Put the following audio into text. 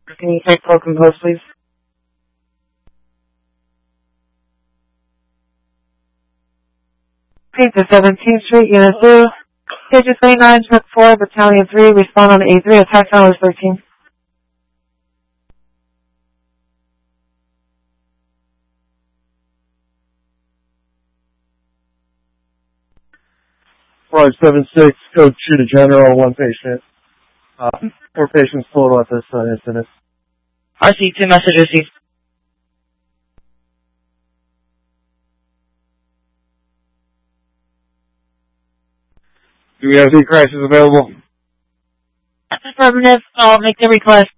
Can you take broken post, please? Pizza 17th Street, Unit 2. Pages 29, Took 4, Battalion 3, respond on A3, attack hours 13. Five 76, code 2 to general, 1 patient. 4 patients total at this incident. RC, 2 messages received. Do we have any crisis available? Affirmative. I'll make the request.